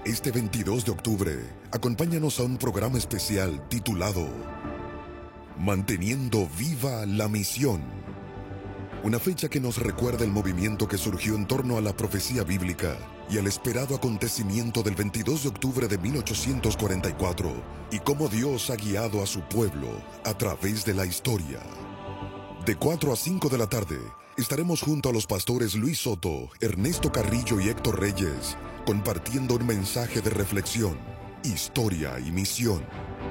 Este 22 de octubre, acompáñanos a un programa especial titulado Manteniendo viva la misión. Una fecha que nos recuerda el movimiento que surgió en torno a la profecía bíblica y al esperado acontecimiento del 22 de octubre de 1844 y cómo Dios ha guiado a su pueblo a través de la historia. De 4 a 5 de la tarde, estaremos junto a los pastores Luis Soto, Ernesto Carrillo y Héctor Reyes, compartiendo un mensaje de reflexión, historia y misión.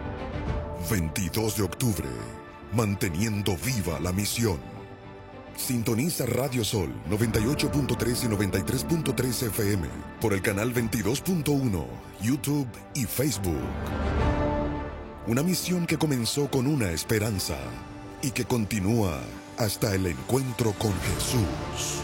22 de octubre, manteniendo viva la misión. Sintoniza Radio Sol 98.3 y 93.3 FM por el canal 22.1, YouTube y Facebook. Una misión que comenzó con una esperanza y que continúa hasta el encuentro con Jesús.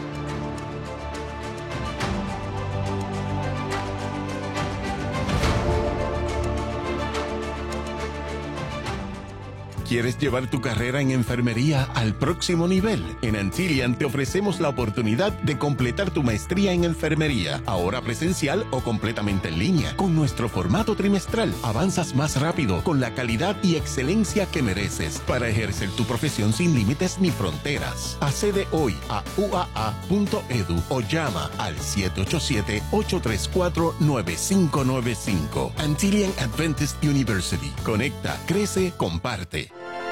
¿Quieres llevar tu carrera en enfermería al próximo nivel? En Antillian te ofrecemos la oportunidad de completar tu maestría en enfermería, ahora presencial o completamente en línea. Con nuestro formato trimestral, avanzas más rápido con la calidad y excelencia que mereces para ejercer tu profesión sin límites ni fronteras. Accede hoy a uaa.edu o llama al 787-834-9595. Antillian Adventist University. Conecta, crece, comparte.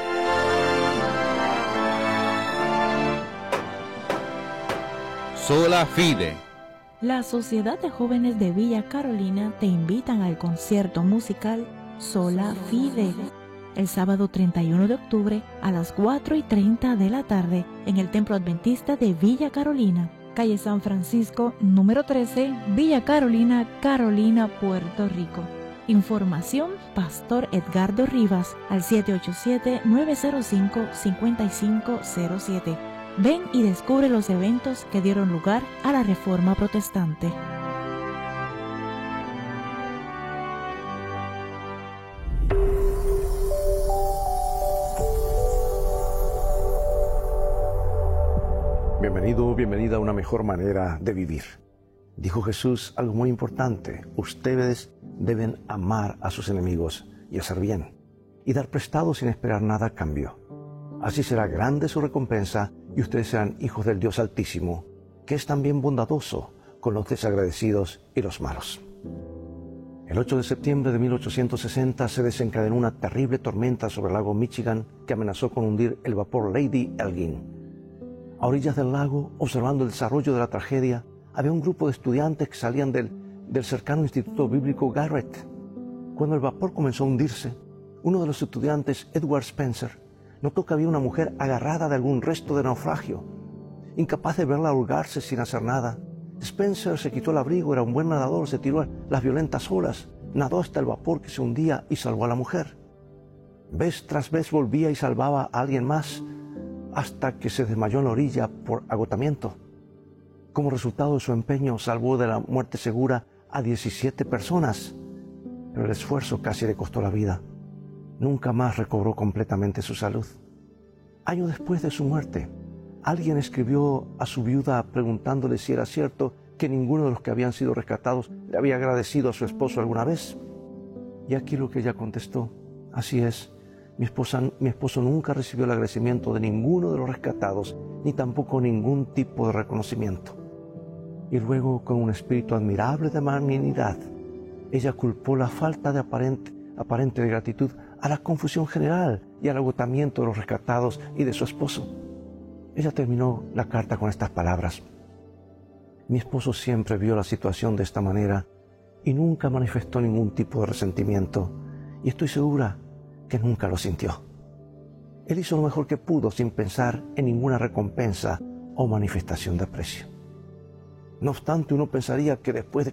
Sola Fide. La Sociedad de Jóvenes de Villa Carolina te invitan al concierto musical Sola Fide el sábado 31 de octubre a las 4:30 de la tarde en el Templo Adventista de Villa Carolina, calle San Francisco, número 13, Villa Carolina, Carolina, Puerto Rico. Información, Pastor Edgardo Rivas, al 787-905-5507. Ven y descubre los eventos que dieron lugar a la Reforma Protestante. Bienvenido, bienvenida a una mejor manera de vivir. Dijo Jesús algo muy importante: ustedes deben amar a sus enemigos y hacer bien, y dar prestado sin esperar nada a cambio. Así será grande su recompensa y ustedes serán hijos del Dios Altísimo, que es también bondadoso con los desagradecidos y los malos. El 8 de septiembre de 1860 se desencadenó una terrible tormenta sobre el lago Michigan que amenazó con hundir el vapor Lady Elgin. A orillas del lago, observando el desarrollo de la tragedia, había un grupo de estudiantes que salían del cercano Instituto Bíblico Garrett. Cuando el vapor comenzó a hundirse, uno de los estudiantes, Edward Spencer, notó que había una mujer agarrada de algún resto de naufragio. Incapaz de verla holgarse sin hacer nada, Spencer se quitó el abrigo, era un buen nadador, se tiró a las violentas olas, nadó hasta el vapor que se hundía y salvó a la mujer. Vez tras vez volvía y salvaba a alguien más, hasta que se desmayó en la orilla por agotamiento. Como resultado de su empeño, salvó de la muerte segura a 17 personas, pero el esfuerzo casi le costó la vida. Nunca más recobró completamente su salud. Años después de su muerte, alguien escribió a su viuda preguntándole si era cierto que ninguno de los que habían sido rescatados le había agradecido a su esposo alguna vez. Y aquí lo que ella contestó: así es, mi esposo nunca recibió el agradecimiento de ninguno de los rescatados, ni tampoco ningún tipo de reconocimiento. Y luego, con un espíritu admirable de magnanimidad, ella culpó la falta de aparente de gratitud a la confusión general y al agotamiento de los rescatados y de su esposo. Ella terminó la carta con estas palabras: mi esposo siempre vio la situación de esta manera y nunca manifestó ningún tipo de resentimiento, y estoy segura que nunca lo sintió. Él hizo lo mejor que pudo sin pensar en ninguna recompensa o manifestación de aprecio. No obstante, uno pensaría que después de